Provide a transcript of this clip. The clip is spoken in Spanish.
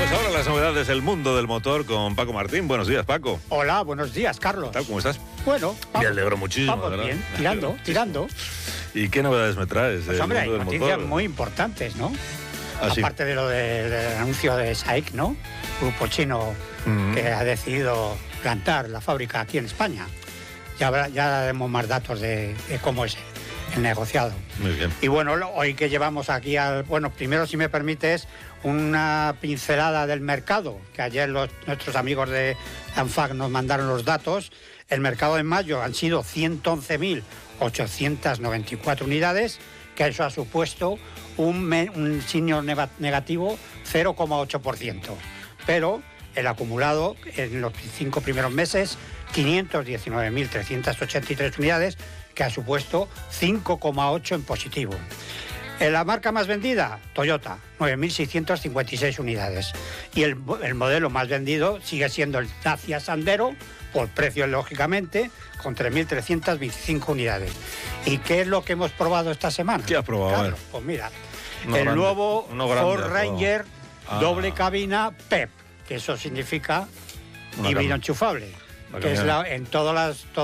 Pues ahora las novedades del mundo del motor con Paco Martín. Buenos días, Paco. Hola, buenos días, Carlos. ¿Qué tal? ¿Cómo estás? Bueno, Me alegro muchísimo, vamos ¿verdad? bien, tirando. ¿Y qué novedades me traes Pues del hombre, hay mundo del noticias motor? muy importantes, ¿no? Ah, sí. Aparte de lo del anuncio de SAIC, ¿no? Grupo chino que ha decidido plantar la fábrica aquí en España. Ya daremos más datos de cómo es el negociado. Muy bien. Y bueno, hoy que llevamos aquí bueno, primero, si me permites, una pincelada del mercado, que ayer nuestros amigos de ANFAC nos mandaron los datos. El mercado en mayo han sido 111.894 unidades, que eso ha supuesto un signo negativo 0,8%. Pero el acumulado en los 5 primeros meses, 519.383 unidades, que ha supuesto 5,8 en positivo. En la marca más vendida, Toyota, 9.656 unidades. Y el modelo más vendido sigue siendo el Dacia Sandero, por precio lógicamente, con 3.325 unidades. ¿Y qué es lo que hemos probado esta semana? ¿Qué has probado? Carlos, pues mira, Grande, nuevo Ford Ranger doble cabina cabina PEP, que eso significa híbrido enchufable, que es en todas las